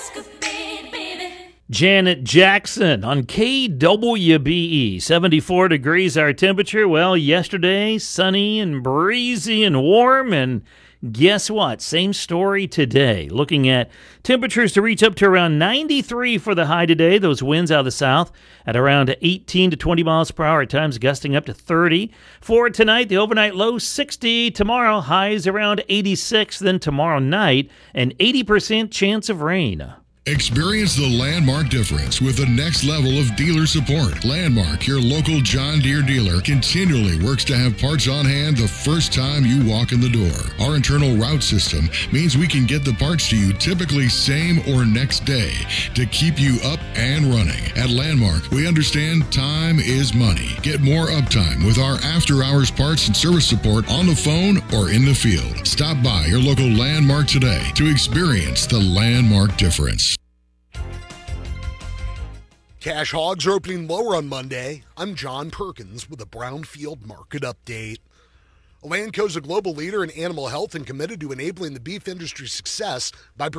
Janet Jackson on KWBE. 74 degrees our temperature. Well, yesterday, sunny and breezy and warm, and guess what? Same story today. Looking at temperatures to reach up to around 93 for the high today. Those winds out of the south at around 18 to 20 miles per hour, at times gusting up to 30. For tonight, the overnight low 60. Tomorrow, highs around 86. Then tomorrow night, an 80% chance of rain. Experience the Landmark difference with the next level of dealer support. Landmark, your local John Deere dealer, continually works to have parts on hand the first time you walk in the door. Our internal route system means we can get the parts to you typically same or next day to keep you up and running. At Landmark, we understand time is money. Get more uptime with our after-hours parts and service support on the phone or in the field. Stop by your local Landmark today to experience the Landmark difference. Cash hogs are opening lower on Monday. I'm John Perkins with a Brownfield Market Update. Elanco is a global leader in animal health and committed to enabling the beef industry's success by